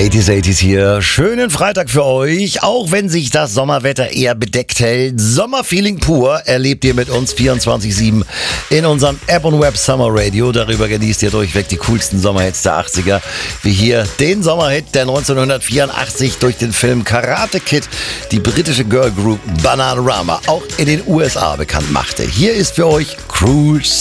80s hier. Schönen Freitag für euch. Auch wenn sich das Sommerwetter eher bedeckt hält. Sommerfeeling pur erlebt ihr mit uns 24/7 in unserem App und Web Summer Radio. Darüber genießt ihr durchweg die coolsten Sommerhits der 80er. Wie hier den Sommerhit, der 1984 durch den Film Karate Kid die britische Girl Group Bananarama auch in den USA bekannt machte. Hier ist für euch Cruise